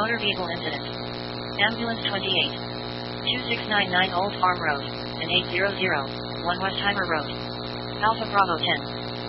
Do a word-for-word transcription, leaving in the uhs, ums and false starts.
Motor vehicle incident. Ambulance twenty-eight. two six nine nine Old Farm Road, and eight zero zero one Westheimer Road. Alpha Bravo ten.